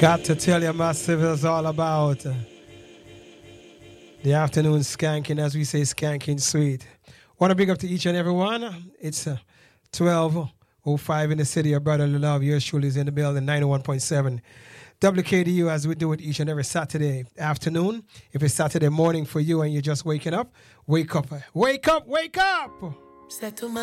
Got to tell you, Massive is all about the afternoon skanking, as we say, skanking sweet. Want to big up to each and every one. It's 12:05 in the city of brotherly love. Yours truly is in the building, 91.7 WKDU, as we do it each and every Saturday afternoon. If it's Saturday morning for you and you're just waking up, wake up. Wake up, wake up! C'est tout